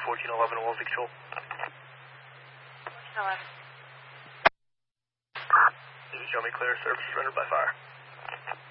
1411 Wolf Control. 1411. Show me clear, service surrendered by fire.